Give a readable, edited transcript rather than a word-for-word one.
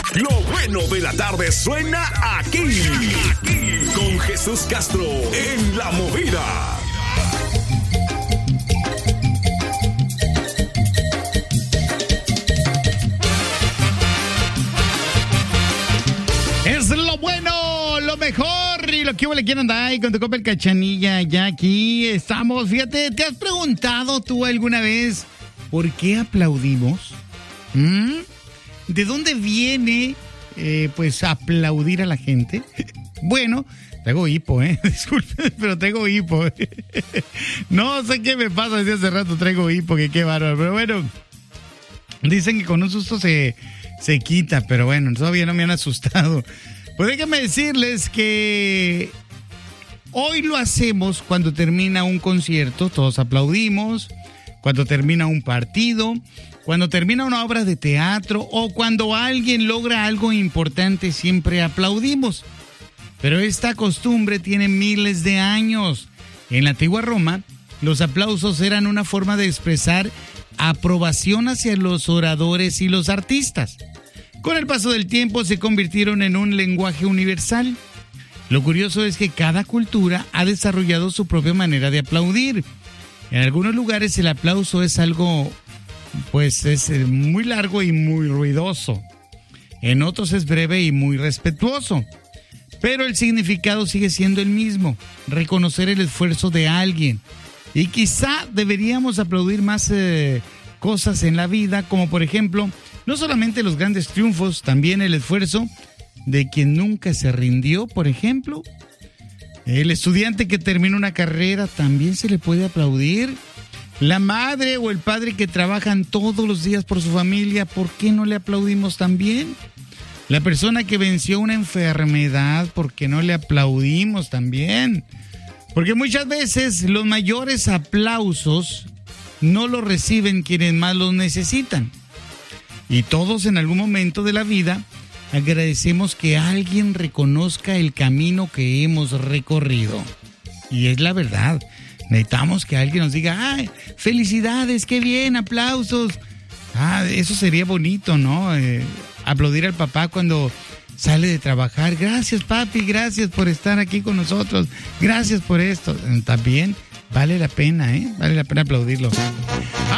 Lo bueno de la tarde suena aquí. Con Jesús Castro en La Movida. Es lo bueno, lo mejor y lo que le quieren dar ahí con tu copa el Cachanilla. Ya aquí estamos. Fíjate, ¿te has preguntado tú alguna vez por qué aplaudimos? ¿De dónde viene, pues, aplaudir a la gente? Bueno, traigo hipo, disculpen, pero traigo hipo. No sé qué me pasa desde hace rato, traigo hipo, que qué bárbaro. Pero bueno, dicen que con un susto se quita, pero bueno, todavía no me han asustado. Pues déjenme decirles que hoy lo hacemos cuando termina un concierto, todos aplaudimos, cuando termina un partido, cuando termina una obra de teatro o cuando alguien logra algo importante, siempre aplaudimos. Pero esta costumbre tiene miles de años. En la antigua Roma, los aplausos eran una forma de expresar aprobación hacia los oradores y los artistas. Con el paso del tiempo se convirtieron en un lenguaje universal. Lo curioso es que cada cultura ha desarrollado su propia manera de aplaudir. En algunos lugares el aplauso es algo, pues es muy largo y muy ruidoso. En otros es breve y muy respetuoso. Pero el significado sigue siendo el mismo, reconocer el esfuerzo de alguien. Y quizá deberíamos aplaudir más cosas en la vida, como por ejemplo, no solamente los grandes triunfos, también el esfuerzo de quien nunca se rindió, por ejemplo. El estudiante que termina una carrera también se le puede aplaudir. La madre o el padre que trabajan todos los días por su familia, ¿por qué no le aplaudimos también? La persona que venció una enfermedad, ¿por qué no le aplaudimos también? Porque muchas veces los mayores aplausos no los reciben quienes más los necesitan. Y todos en algún momento de la vida agradecemos que alguien reconozca el camino que hemos recorrido. Y es la verdad. Necesitamos que alguien nos diga, ¡ay, felicidades, qué bien, aplausos! Eso sería bonito, ¿no? Aplaudir al papá cuando sale de trabajar. Gracias, papi, gracias por estar aquí con nosotros. Gracias por esto. También vale la pena, vale la pena aplaudirlo.